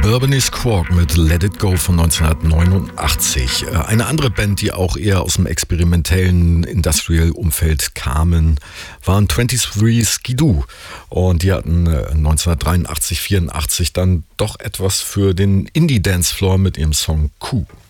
Bourbony Squawk mit Let It Go von 1989. Eine andere Band, die auch eher aus dem experimentellen Industrial-Umfeld kamen, waren 23 Skidoo. Und die hatten 1983, 84 dann doch etwas für den Indie-Dancefloor mit ihrem Song Coup.